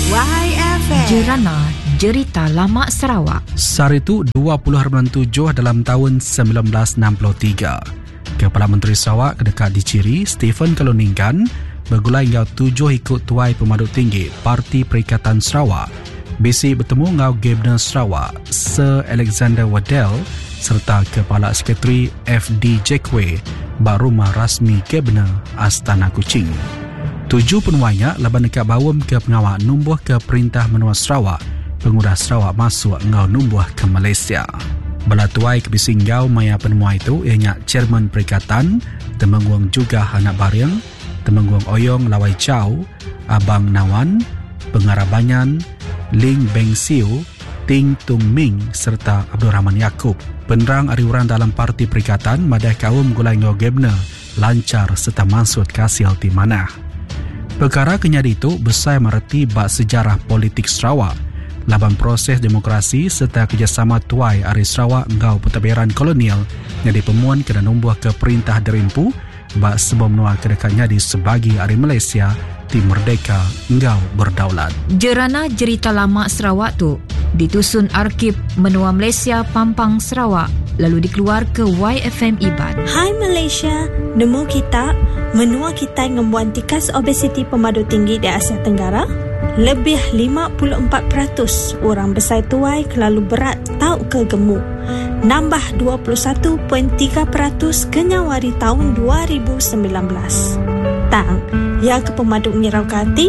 YFM Jerana Jerita Lama Sarawak. Sehari itu 20/7 dalam tahun 1963. Kepala Menteri Sarawak kedekat diciri Stephen Kaluningkan bergulai ngau 7 ikut tuai pemaduk tinggi Parti Perikatan Sarawak. Besi bertemu ngau Gubernur Sarawak Sir Alexander Waddell serta Kepala Sekretari FD Jackway bak rumah rasmi Gubernur Astana Kuching. 7 penuainya laban dekat bawam ke pengawal numbuh ke Perintah Menua Sarawak, pengudah Sarawak masuk ngau numbuh ke Malaysia. Bala tuai ke bisinggau maya penua itu ianya Chairman Perikatan, Temenggung juga anak Baryang, Temenggung Oyong Lawai Chow, Abang Nawan, Pengarah Banyan, Ling Beng Siu, Ting Tung Ming serta Abdul Rahman Yaakob. Penerang ariuran dalam Parti Perikatan madai kaum gulai ngau Gubernur lancar serta mansut kasil di mana. Perkara kenyadi itu besar mereti bak sejarah politik Sarawak, laban proses demokrasi serta kerjasama tuai ari Sarawak ngau pentadbiran kolonial yang dipemuan kena numbuh ke Perintah Derimpu bak sebelum menua kedekatnya di sebagi ari Malaysia di merdeka ngau berdaulat. Jerana Jerita Lama Sarawak tu ditusun Arkib Menua Malaysia Pampang Sarawak lalu dikeluar ke YFM Iban. Hai Malaysia, nemu kita menua kita ngembuan tikas obesiti pemadu tinggi di Asia Tenggara. Lebih 54% orang besar tuai kelalu berat tau ke gemuk. Nambah 21.3% kenyawari tahun 2019. Tang, yang ke pemaduk ngirau kati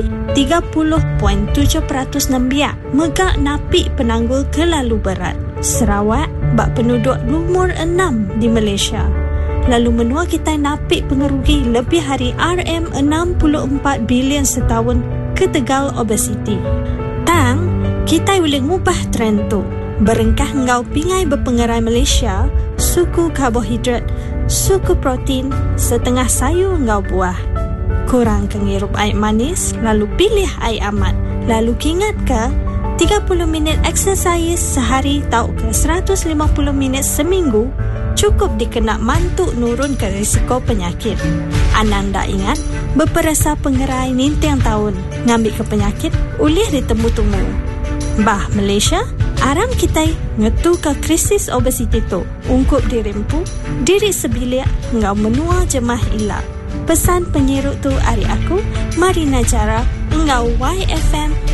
30.7% nembiak megak napi penanggul kelalu berat. Sarawak bak penduduk nomor 6 di Malaysia. Lalu menua kita napik pengerugi lebih hari RM64 bilion setahun ke tegal obesiti. Tang, kita boleh ngubah trend tu. Berengkah ngau pingai berpengerai Malaysia, suku karbohidrat, suku protein, setengah sayur ngau buah. Kurang kengirup air manis, lalu pilih air amat. Lalu ingat ke 30 minit exercise sehari tau ke 150 minit seminggu cukup dikenak mantuk nurun ke risiko penyakit. Ananda ingat, beperasa pengerai ninteng tahun ngambil ke penyakit ulih ditemu-temu. Bah Malaysia, aram kita ngetu ke krisis obesiti tu. Ungkup dirimpu, diri sebilik ngau menua jemah ilak. Pesan penyiruk tu ari aku, Marina Jara, ngau YFM